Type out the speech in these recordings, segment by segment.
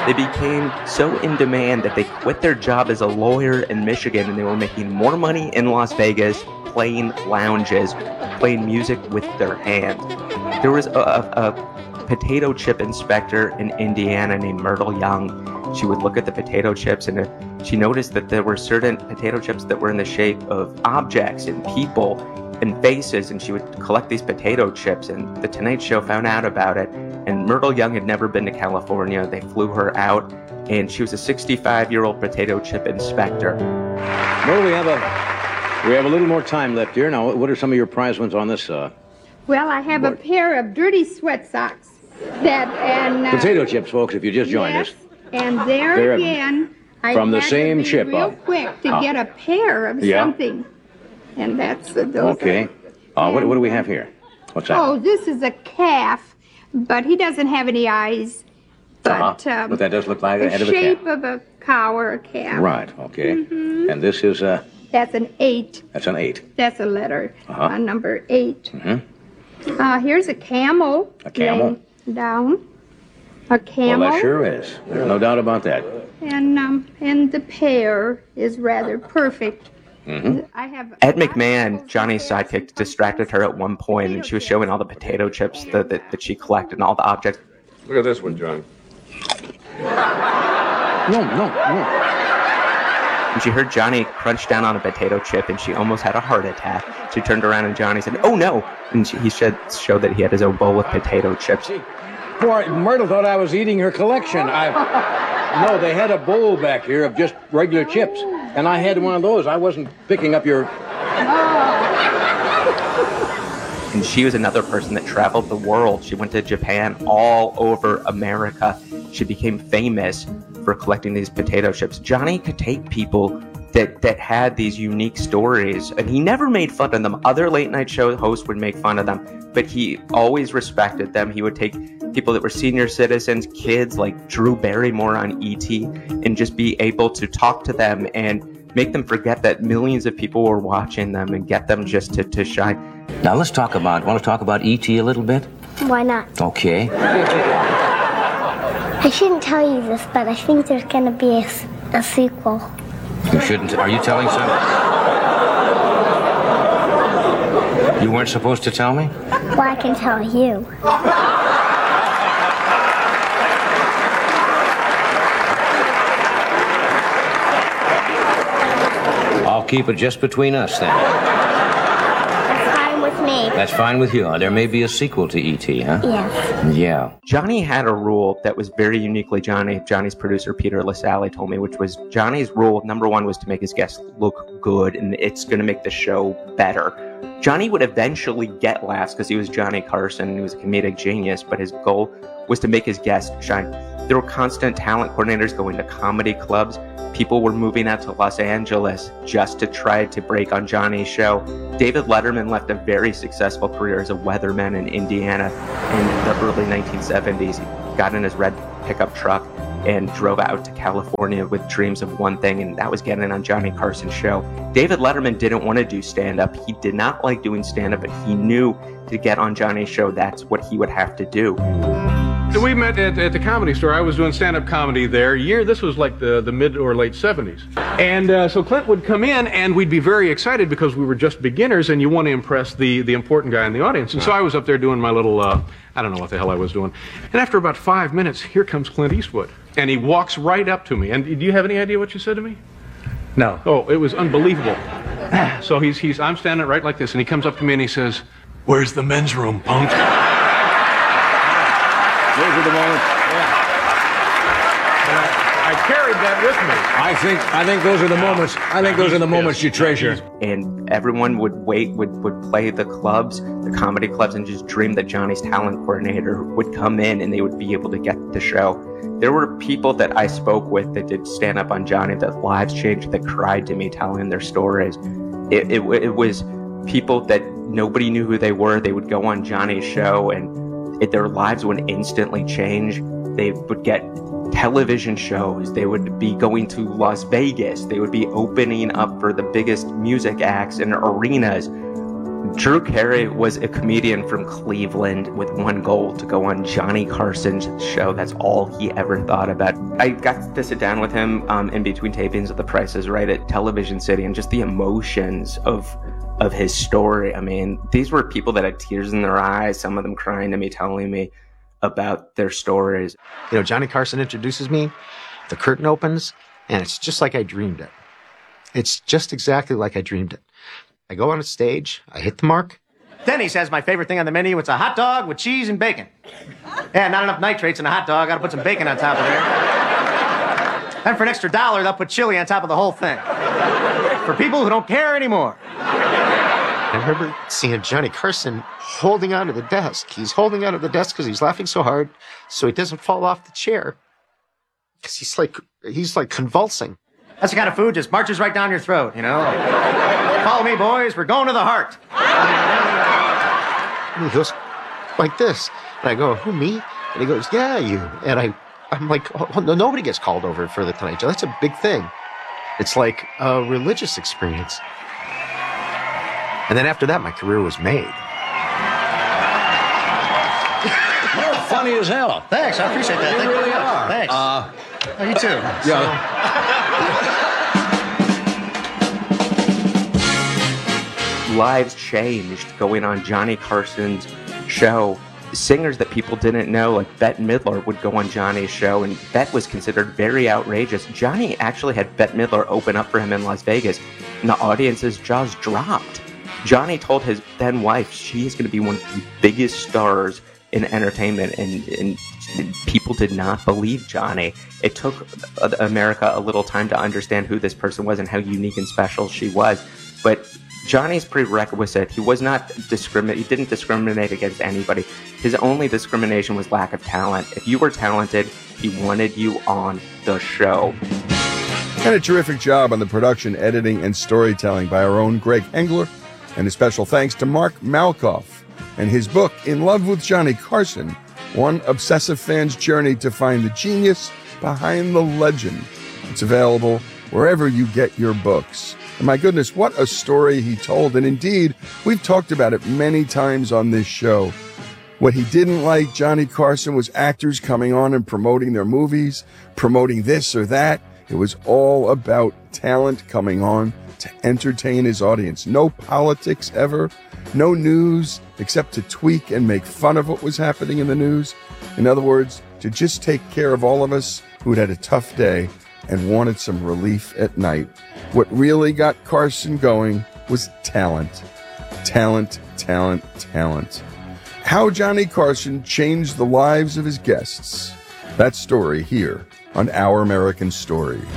They became so in demand that they quit their job as a lawyer in Michigan, and they were making more money in Las Vegas playing lounges, playing music with their hands. There was a potato chip inspector in Indiana named Myrtle Young. She would look at the potato chips, and she noticed that there were certain potato chips that were in the shape of objects and people and faces, and she would collect these potato chips, and The Tonight Show found out about it. And Myrtle Young had never been to California. They flew her out, and she was a 65-year-old potato chip inspector. Well, we have a little more time left here. Now, what are some of your prize ones on this? Well, I have a pair of dirty sweat socks. Potato chips, folks, if you just joined us. And there again, from the same chip. Real quick to get a pair of something. And that's those. Okay. What do we have here? What's that? Oh, this is a calf, but he doesn't have any eyes. But that does look like the head of a calf. The shape of a cow or a calf. Right. Okay. Mm-hmm. And this is That's an 8. That's an 8. That's a letter. Number 8. Mm-hmm. Here's a camel. A camel. Down. A camel. Well, that sure is. There's no doubt about that. And the pear is rather perfect. Mm-hmm. Ed McMahon, Johnny's sidekick, distracted her at one point, and she was showing all the potato chips that she collected and all the objects. Look at this one, John. No. And she heard Johnny crunch down on a potato chip, and she almost had a heart attack. She turned around, and Johnny said, "Oh, no!" And he showed that he had his own bowl of potato chips. Poor Myrtle thought I was eating her collection. No, they had a bowl back here of just regular chips, and I had one of those. I wasn't picking up your... And she was another person that traveled the world. She went to Japan, all over America. She became famous for collecting these potato chips. Johnny could take people that had these unique stories, and he never made fun of them. Other late night show hosts would make fun of them, but he always respected them. He would take people that were senior citizens, kids like Drew Barrymore on E.T., and just be able to talk to them and make them forget that millions of people were watching them and get them just to shine. Now want to talk about E.T. a little bit? Why not? Okay. I shouldn't tell you this, but I think there's going to be a sequel. You shouldn't. Are you telling something? You weren't supposed to tell me? Well, I can tell you. I'll keep it just between us then. That's fine with me. That's fine with you. There may be a sequel to E.T., huh? Yes. Yeah. Johnny had a rule that was very uniquely Johnny. Johnny's producer, Peter LaSalle, told me, which was Johnny's rule, number one, was to make his guests look good, and it's going to make the show better. Johnny would eventually get laughs because he was Johnny Carson and he was a comedic genius, but his goal was to make his guests shine. There were constant talent coordinators going to comedy clubs. People were moving out to Los Angeles just to try to break on Johnny's show. David Letterman left a very successful career as a weatherman in Indiana in the early 1970s. He got in his red pickup truck and drove out to California with dreams of one thing, and that was getting on Johnny Carson's show. David Letterman didn't want to do stand-up. He did not like doing stand-up, but he knew to get on Johnny's show, that's what he would have to do. So we met at the Comedy Store. I was doing stand-up comedy there. This was like the mid or late 70s. And so Clint would come in, and we'd be very excited because we were just beginners, and you want to impress the important guy in the audience. And so I was up there doing my little, I don't know what the hell I was doing. And after about 5 minutes, here comes Clint Eastwood. And he walks right up to me. And do you have any idea what you said to me? No. Oh, it was unbelievable. So I'm standing right like this, and he comes up to me and he says, "Where's the men's room, punk?" Those are the moments. Yeah. I carried that with me. I think those are the moments. I think those are the moments you treasure. And everyone would play the clubs, the comedy clubs, and just dream that Johnny's talent coordinator would come in and they would be able to get the show. There were people that I spoke with that did stand up on Johnny that lives changed, that cried to me telling their stories. It was people that nobody knew who they were. They would go on Johnny's show and their lives would instantly change. They would get television shows. They would be going to Las Vegas. They would be opening up for the biggest music acts in arenas. Drew Carey was a comedian from Cleveland with one goal, to go on Johnny Carson's show. That's all he ever thought about. I got to sit down with him in between tapings of The Price is Right at Television City, and just the emotions of his story. I mean, these were people that had tears in their eyes, some of them crying to me, telling me about their stories. You know, Johnny Carson introduces me, the curtain opens, and it's just like I dreamed it. It's just exactly like I dreamed it. I go on a stage, I hit the mark. Denny's has my favorite thing on the menu. It's a hot dog with cheese and bacon. Yeah, not enough nitrates in a hot dog. Gotta put some bacon on top of there. And for an extra $1, they'll put chili on top of the whole thing. For people who don't care anymore. I remember seeing Johnny Carson holding onto the desk. He's holding onto the desk because he's laughing so hard so he doesn't fall off the chair. Because he's like convulsing. That's the kind of food just marches right down your throat, you know? Follow me, boys. We're going to the heart. And he goes like this. And I go, who, me? And he goes, yeah, you. And I'm like, oh, no, nobody gets called over for the Tonight Show. That's a big thing. It's like a religious experience. And then after that, my career was made. You're funny as hell. Thanks, I appreciate that. You really are. Thanks. You too. Lives changed going on Johnny Carson's show. Singers that people didn't know, like Bette Midler, would go on Johnny's show, and Bette was considered very outrageous. Johnny actually had Bette Midler open up for him in Las Vegas, and the audience's jaws dropped. Johnny told his then wife she is going to be one of the biggest stars in entertainment, and people did not believe Johnny. It took America a little time to understand who this person was and how unique and special she was. But Johnny's prerequisite, he was not he didn't discriminate against anybody. His only discrimination was lack of talent. If you were talented, he wanted you on the show. And a terrific job on the production, editing, and storytelling by our own Greg Engler. And a special thanks to Mark Malkoff and his book, In Love with Johnny Carson, one obsessive fan's journey to find the genius behind the legend. It's available wherever you get your books. And my goodness, what a story he told. And indeed, we've talked about it many times on this show. What he didn't like, Johnny Carson, was actors coming on and promoting their movies, promoting this or that. It was all about talent coming on to entertain his audience. No politics ever, no news except to tweak and make fun of what was happening in the news. In other words, to just take care of all of us who'd had a tough day and wanted some relief at night. What really got Carson going was talent. Talent, talent, talent. How Johnny Carson changed the lives of his guests. That story here on Our American Stories.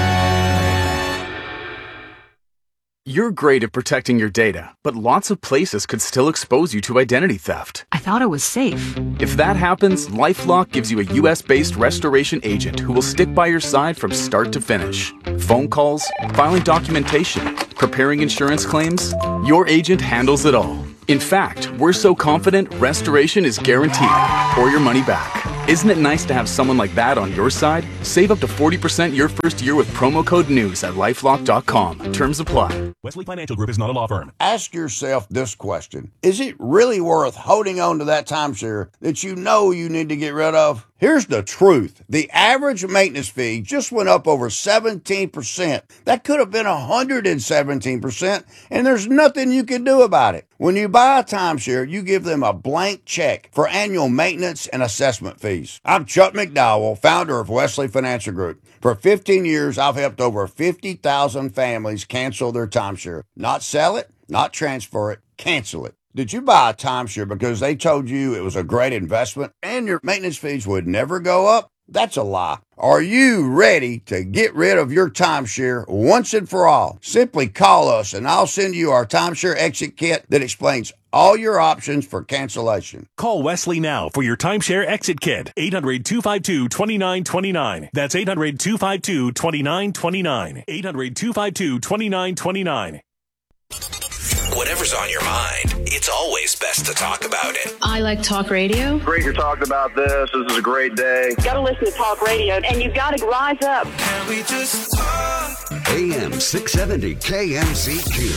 You're great at protecting your data, but lots of places could still expose you to identity theft. I thought it was safe. If that happens, LifeLock gives you a US-based restoration agent who will stick by your side from start to finish. Phone calls, filing documentation, preparing insurance claims, your agent handles it all. In fact, we're so confident restoration is guaranteed or your money back. Isn't it nice to have someone like that on your side? Save up to 40% your first year with promo code NEWS at LifeLock.com. Terms apply. Wesley Financial Group is not a law firm. Ask yourself this question. Is it really worth holding on to that timeshare that you know you need to get rid of? Here's the truth. The average maintenance fee just went up over 17%. That could have been 117%, and there's nothing you can do about it. When you buy a timeshare, you give them a blank check for annual maintenance and assessment fees. I'm Chuck McDowell, founder of Wesley Financial Group. For 15 years, I've helped over 50,000 families cancel their timeshare. Not sell it, not transfer it, cancel it. Did you buy a timeshare because they told you it was a great investment and your maintenance fees would never go up? That's a lie. Are you ready to get rid of your timeshare once and for all? Simply call us and I'll send you our timeshare exit kit that explains all your options for cancellation. Call Wesley now for your timeshare exit kit. 800-252-2929. That's 800-252-2929. 800-252-2929. Whatever's on your mind, it's always best to talk about it. I like talk radio. Great you're talking about this. This is a great day. You got to listen to talk radio, and you've got to rise up. Can we just talk? AM 670 KMCQ.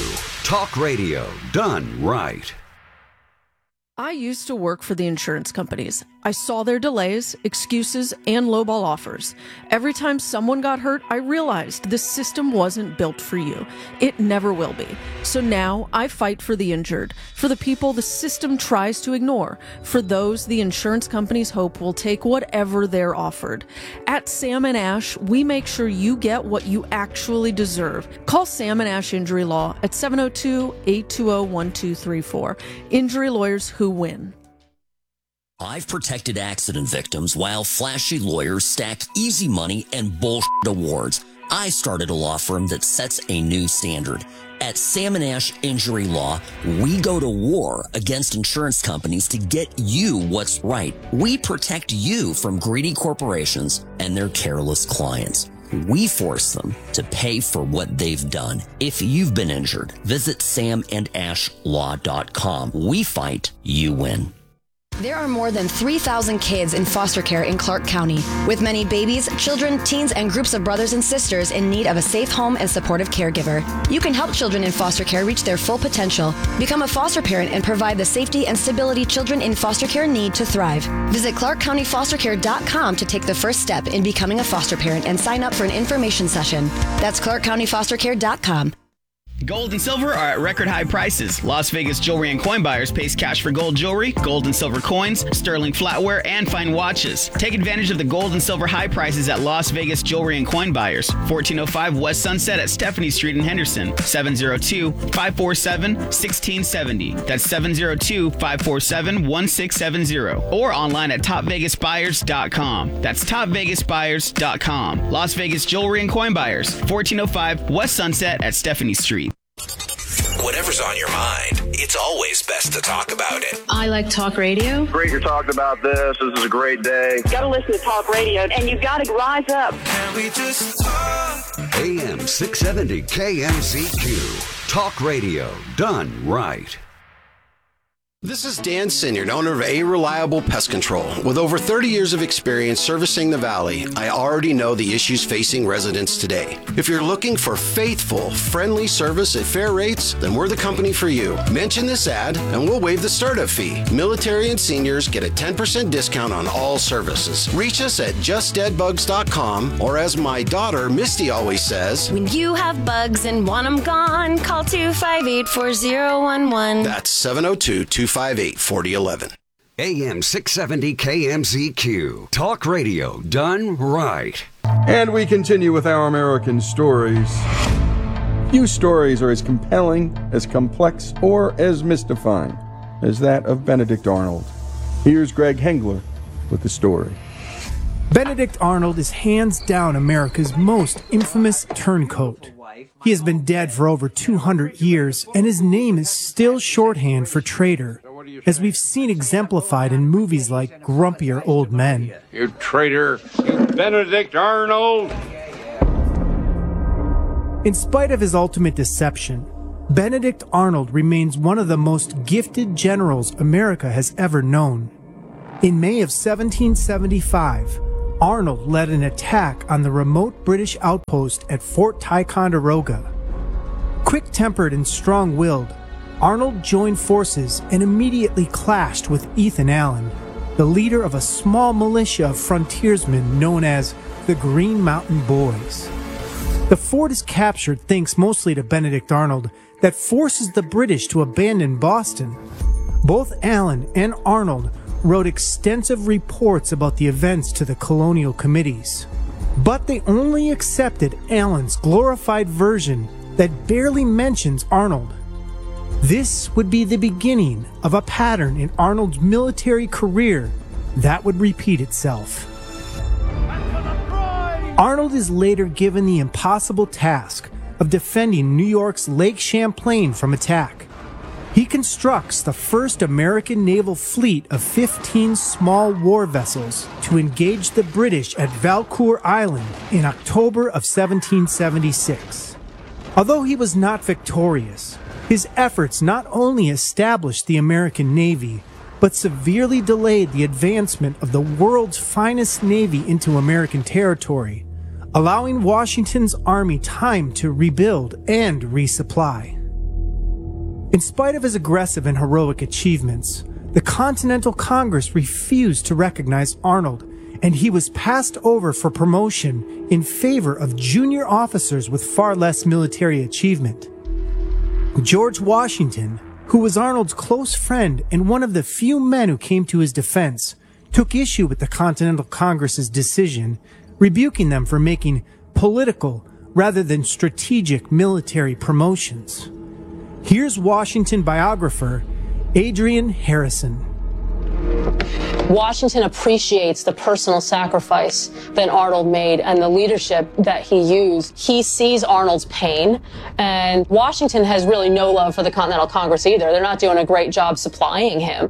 Talk radio done right. I used to work for the insurance companies. I saw their delays, excuses, and lowball offers. Every time someone got hurt, I realized the system wasn't built for you. It never will be. So now I fight for the injured, for the people the system tries to ignore, for those the insurance companies hope will take whatever they're offered. At Sam & Ash, we make sure you get what you actually deserve. Call Sam & Ash Injury Law at 702-820-1234. Injury lawyers who win. I've protected accident victims while flashy lawyers stacked easy money and bullshit awards. I started a law firm that sets a new standard. At Sam & Ash Injury Law, we go to war against insurance companies to get you what's right. We protect you from greedy corporations and their careless clients. We force them to pay for what they've done. If you've been injured, visit samandashlaw.com. We fight, you win. There are more than 3,000 kids in foster care in Clark County, with many babies, children, teens, and groups of brothers and sisters in need of a safe home and supportive caregiver. You can help children in foster care reach their full potential. Become a foster parent and provide the safety and stability children in foster care need to thrive. Visit ClarkCountyFosterCare.com to take the first step in becoming a foster parent and sign up for an information session. That's ClarkCountyFosterCare.com. Gold and silver are at record high prices. Las Vegas Jewelry and Coin Buyers pays cash for gold jewelry, gold and silver coins, sterling flatware, and fine watches. Take advantage of the gold and silver high prices at Las Vegas Jewelry and Coin Buyers, 1405 West Sunset at Stephanie Street in Henderson, 702-547-1670. That's 702-547-1670. Or online at topvegasbuyers.com. That's topvegasbuyers.com. Las Vegas Jewelry and Coin Buyers, 1405 West Sunset at Stephanie Street. Whatever's on your mind, it's always best to talk about it. I like talk radio. Great you're talking about this. This is a great day. Got to listen to talk radio, and you got to rise up. Can we just talk? AM 670 KMZQ. Talk radio done right. This is Dan Sinyard, owner of A Reliable Pest Control. With over 30 years of experience servicing the Valley, I already know the issues facing residents today. If you're looking for faithful, friendly service at fair rates, then we're the company for you. Mention this ad and we'll waive the startup fee. Military and seniors get a 10% discount on all services. Reach us at justdeadbugs.com, or as my daughter Misty always says, when you have bugs and want them gone, call 258-4011. That's 702-258-4011. AM 670 KMZQ. Talk radio done right. And we continue with our American stories. Few stories are as compelling, as complex, or as mystifying as that of Benedict Arnold. Here's Greg Hengler with the story. Benedict Arnold is hands down America's most infamous turncoat. He has been dead for over 200 years, and his name is still shorthand for traitor, as we've seen exemplified in movies like Grumpier Old Men. You traitor, you Benedict Arnold! In spite of his ultimate deception, Benedict Arnold remains one of the most gifted generals America has ever known. In May of 1775, Arnold led an attack on the remote British outpost at Fort Ticonderoga. Quick-tempered and strong-willed, Arnold joined forces and immediately clashed with Ethan Allen, the leader of a small militia of frontiersmen known as the Green Mountain Boys. The fort is captured thanks mostly to Benedict Arnold, that forces the British to abandon Boston. Both Allen and Arnold wrote extensive reports about the events to the colonial committees, but they only accepted Allen's glorified version that barely mentions Arnold. This would be the beginning of a pattern in Arnold's military career that would repeat itself. Arnold is later given the impossible task of defending New York's Lake Champlain from attack. He constructs the first American naval fleet of 15 small war vessels to engage the British at Valcour Island in October of 1776. Although he was not victorious, his efforts not only established the American Navy, but severely delayed the advancement of the world's finest navy into American territory, allowing Washington's army time to rebuild and resupply. In spite of his aggressive and heroic achievements, the Continental Congress refused to recognize Arnold, and he was passed over for promotion in favor of junior officers with far less military achievement. George Washington, who was Arnold's close friend and one of the few men who came to his defense, took issue with the Continental Congress's decision, rebuking them for making political rather than strategic military promotions. Here's Washington biographer Adrienne Harrison. Washington appreciates the personal sacrifice that Arnold made and the leadership that he used. He sees Arnold's pain, and Washington has really no love for the Continental Congress either. They're not doing a great job supplying him.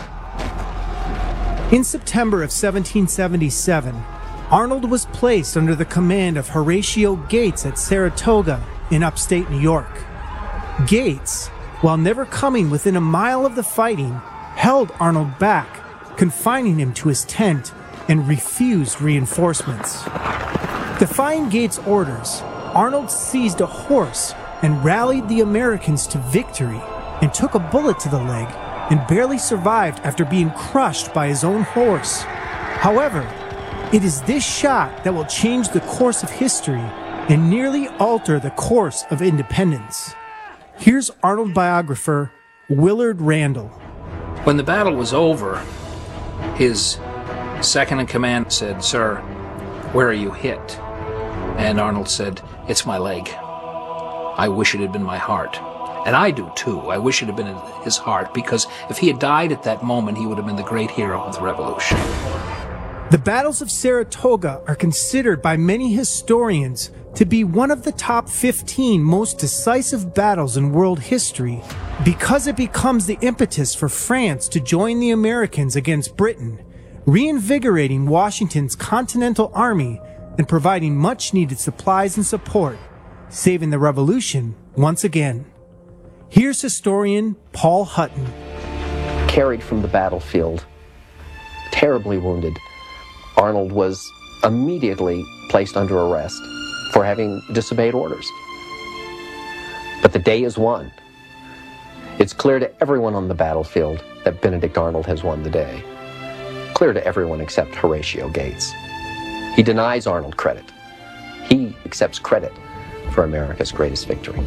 In September of 1777, Arnold was placed under the command of Horatio Gates at Saratoga in upstate New York. Gates, while never coming within a mile of the fighting, held Arnold back, confining him to his tent, and refused reinforcements. Defying Gates' orders, Arnold seized a horse and rallied the Americans to victory and took a bullet to the leg and barely survived after being crushed by his own horse. However, it is this shot that will change the course of history and nearly alter the course of independence. Here's Arnold biographer Willard Randall. When the battle was over, his second-in-command said, "Sir, where are you hit?" And Arnold said, "It's my leg. I wish it had been my heart." And I do too. I wish it had been his heart, because if he had died at that moment, he would have been the great hero of the Revolution. The battles of Saratoga are considered by many historians to be one of the top 15 most decisive battles in world history, because it becomes the impetus for France to join the Americans against Britain, reinvigorating Washington's Continental Army and providing much-needed supplies and support, saving the Revolution once again. Here's historian Paul Hutton. Carried from the battlefield, terribly wounded, Arnold was immediately placed under arrest for having disobeyed orders. But the day is won. It's clear to everyone on the battlefield that Benedict Arnold has won the day. Clear to everyone except Horatio Gates. He denies Arnold credit. He accepts credit for America's greatest victory.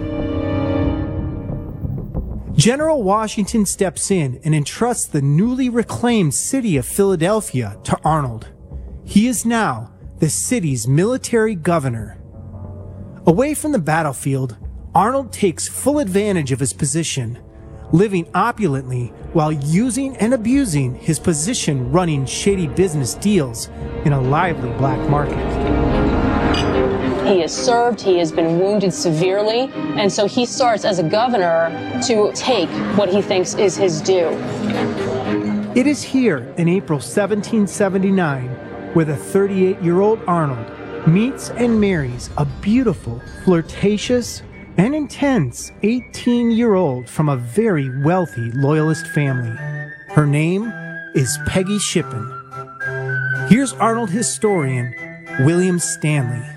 General Washington steps in and entrusts the newly reclaimed city of Philadelphia to Arnold. He is now the city's military governor. Away from the battlefield, Arnold takes full advantage of his position, living opulently while using and abusing his position running shady business deals in a lively black market. He has served, he has been wounded severely, and so he starts as a governor to take what he thinks is his due. It is here in April 1779 where the 38-year-old Arnold meets and marries a beautiful, flirtatious, and intense 18-year-old from a very wealthy Loyalist family. Her name is Peggy Shippen. Here's Arnold historian William Stanley.